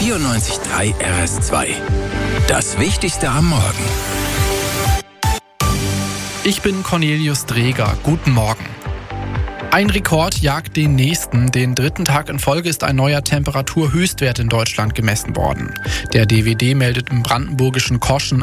94.3 RS2. Das Wichtigste am Morgen. Ich bin Cornelius Dreger. Guten Morgen. Ein Rekord jagt den nächsten. Den dritten Tag in Folge ist ein neuer Temperaturhöchstwert in Deutschland gemessen worden. Der DWD meldet im brandenburgischen Koschen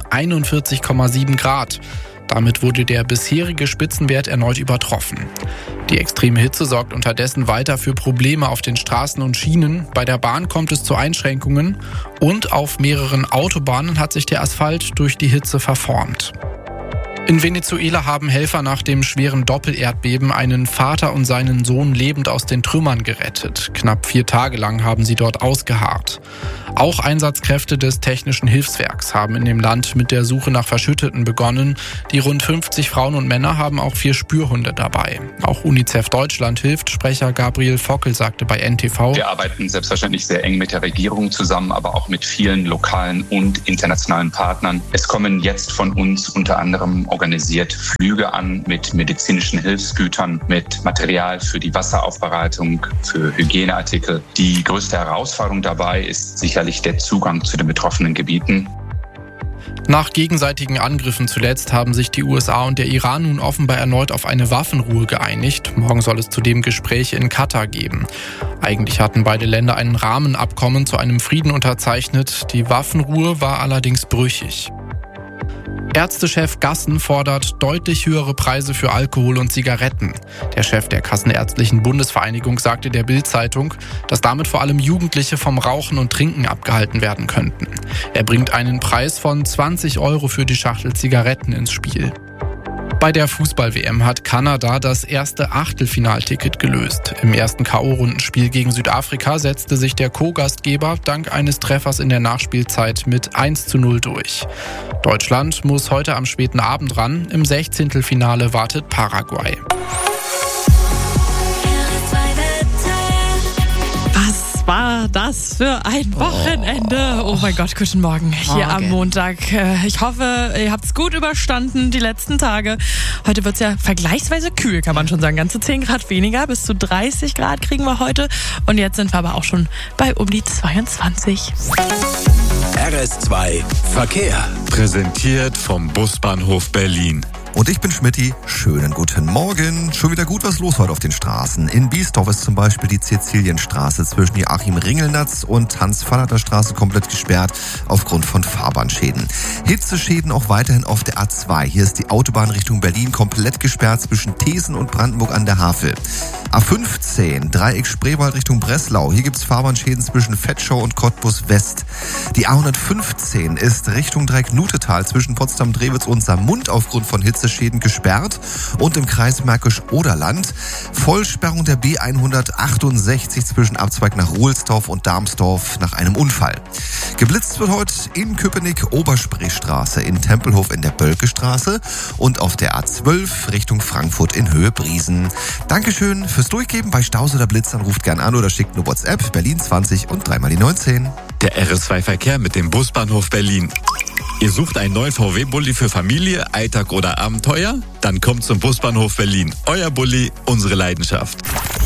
41,7 Grad. Damit wurde der bisherige Spitzenwert erneut übertroffen. Die extreme Hitze sorgt unterdessen weiter für Probleme auf den Straßen und Schienen. Bei der Bahn kommt es zu Einschränkungen und auf mehreren Autobahnen hat sich der Asphalt durch die Hitze verformt. In Venezuela haben Helfer nach dem schweren Doppelerdbeben einen Vater und seinen Sohn lebend aus den Trümmern gerettet. Knapp 4 Tage lang haben sie dort ausgeharrt. Auch Einsatzkräfte des Technischen Hilfswerks haben in dem Land mit der Suche nach Verschütteten begonnen. Die rund 50 Frauen und Männer haben auch 4 Spürhunde dabei. Auch UNICEF Deutschland hilft. Sprecher Gabriel Fockel sagte bei NTV: Wir arbeiten selbstverständlich sehr eng mit der Regierung zusammen, aber auch mit vielen lokalen und internationalen Partnern. Es kommen jetzt von uns unter anderem organisiert Flüge an mit medizinischen Hilfsgütern, mit Material für die Wasseraufbereitung, für Hygieneartikel. Die größte Herausforderung dabei ist sicherlich der Zugang zu den betroffenen Gebieten. Nach gegenseitigen Angriffen zuletzt haben sich die USA und der Iran nun offenbar erneut auf eine Waffenruhe geeinigt. Morgen soll es zudem Gespräche in Katar geben. Eigentlich hatten beide Länder ein Rahmenabkommen zu einem Frieden unterzeichnet. Die Waffenruhe war allerdings brüchig. Ärztechef Gassen fordert deutlich höhere Preise für Alkohol und Zigaretten. Der Chef der Kassenärztlichen Bundesvereinigung sagte der Bild-Zeitung, dass damit vor allem Jugendliche vom Rauchen und Trinken abgehalten werden könnten. Er bringt einen Preis von 20 € für die Schachtel Zigaretten ins Spiel. Bei der Fußball-WM hat Kanada das erste Achtelfinalticket gelöst. Im ersten K.O.-Rundenspiel gegen Südafrika setzte sich der Co-Gastgeber dank eines Treffers in der Nachspielzeit mit 1:0 durch. Deutschland muss heute am späten Abend ran. Im 16. Finale wartet Paraguay. Was war das für ein Wochenende? Oh mein Gott, guten Morgen hier am Montag. Ich hoffe, ihr habt es gut überstanden, die letzten Tage. Heute wird es ja vergleichsweise kühl, kann man schon sagen. Ganze 10 Grad weniger, bis zu 30 Grad kriegen wir heute. Und jetzt sind wir aber auch schon bei um die 22. RS2 Verkehr. Präsentiert vom Busbahnhof Berlin. Und ich bin Schmitty. Schönen guten Morgen. Schon wieder gut was los heute auf den Straßen. In Biesdorf ist zum Beispiel die Cäcilienstraße zwischen Joachim-Ringelnatz und Hans-Fallater-Straße komplett gesperrt aufgrund von Fahrbahnschäden. Hitzeschäden auch weiterhin auf der A2. Hier ist die Autobahn Richtung Berlin komplett gesperrt zwischen Thesen und Brandenburg an der Havel. A15, Dreieck Spreewald Richtung Breslau. Hier gibt's Fahrbahnschäden zwischen Vetschau und Cottbus West. Die A115 ist Richtung Dreieck Nutetal zwischen Potsdam-Drewitz und Saarmund aufgrund von Hitzeschäden gesperrt. Und im Kreis Märkisch-Oderland Vollsperrung der B168 zwischen Abzweig nach Ruhlsdorf und Darmsdorf nach einem Unfall. Geblitzt wird heute in Köpenick Oberspreestraße, in Tempelhof in der Bölkestraße und auf der A12 Richtung Frankfurt in Höhe Briesen. Dankeschön fürs Durchgeben. Bei Staus oder Blitzern ruft gern an oder schickt eine WhatsApp Berlin 20 und 3 mal die 19. Der RS2 Verkehr mit dem Busbahnhof Berlin. Ihr sucht einen neuen VW-Bulli für Familie, Alltag oder Abenteuer? Dann kommt zum Busbahnhof Berlin. Euer Bulli, unsere Leidenschaft.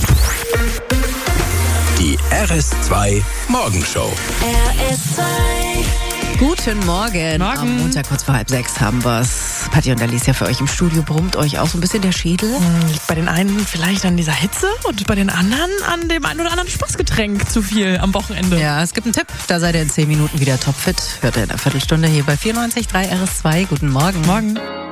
Die RS2 Morgenshow. RS2. Guten Morgen. Am Montag kurz vor 5:30 haben wir's. Patti und Alicia für euch im Studio. Brummt euch auch so ein bisschen der Schädel? Liegt bei den einen vielleicht an dieser Hitze und bei den anderen an dem einen oder anderen Spaßgetränk zu viel am Wochenende. Ja, es gibt einen Tipp. Da seid ihr in 10 Minuten wieder topfit. Hört ihr in einer Viertelstunde hier bei 94.3 RS2. Guten Morgen. Morgen.